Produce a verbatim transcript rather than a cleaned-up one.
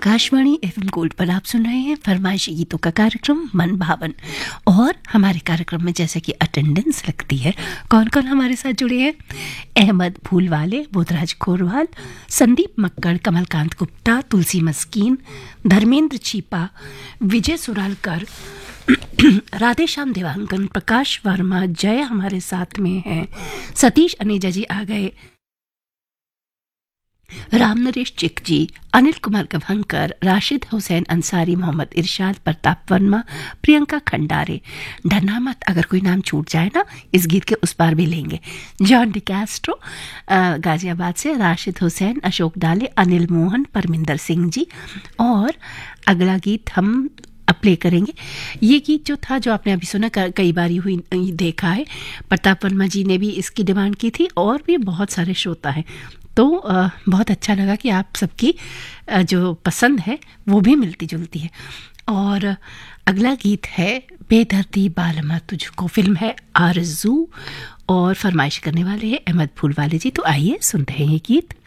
Akashvani FM gold पर आप सुन रहे हैं फरमाइशी गीतों का कार्यक्रम मन भावन। और हमारे कार्यक्रम में जैसे कि अटेंडेंस लगती है, कौन कौन हमारे साथ जुड़े हैं? अहमद फूलवाले, बोधराज कोरवाल, संदीप मक्कड़, कमलकांत गुप्ता, तुलसी मस्कीन, धर्मेंद्र चीपा, विजय सुरालकर, राधेश्याम देवांगन, प्रकाश वर्मा, जय हमारे साथ में हैं, सतीश अनेजा जी आ गए, राम नरेश चिक जी, अनिल कुमार गभंकर, राशिद हुसैन अंसारी, मोहम्मद इरशाद, प्रताप वर्मा, प्रियंका खंडारे। डरना मत, अगर कोई नाम छूट जाए ना इस गीत के उस पार भी लेंगे। जॉन डिकैस्ट्रो गाजियाबाद से, राशिद हुसैन, अशोक डाले, अनिल मोहन, परमिंदर सिंह जी। और अगला गीत हम अब प्ले करेंगे। ये गीत जो था, जो आपने अभी सुना, कई बार हुई देखा है, प्रताप वर्मा जी ने भी इसकी डिमांड की थी और भी बहुत सारे श्रोता हैं। तो बहुत अच्छा लगा कि आप सबकी जो पसंद है वो भी मिलती जुलती है। और अगला गीत है बेदर्दी बालमा तुझको, फिल्म है आरज़ू, और फरमाइश करने वाले हैं अहमद फूलवाले जी। तो आइए सुनते हैं ये गीत।